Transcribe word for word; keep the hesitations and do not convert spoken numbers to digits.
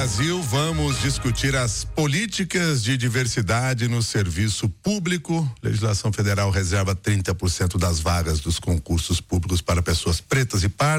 Brasil, vamos discutir as políticas de diversidade no serviço público. Legislação federal reserva trinta por cento das vagas dos concursos públicos para pessoas pretas e pardas.